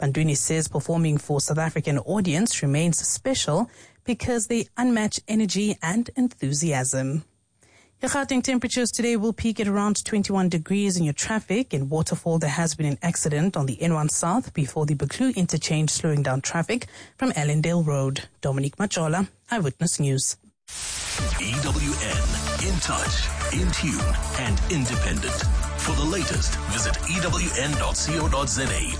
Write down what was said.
Banduni says performing for South African audience remains special because they unmatched energy and enthusiasm. Your Gauteng temperatures today will peak at around 21 degrees in your traffic. In Waterfall, there has been an accident on the N1 South before the Buccleuch interchange, slowing down traffic from Ellendale Road. Dominique Machola, Eyewitness News. EWN, in touch, in tune, and independent. For the latest, visit ewn.co.za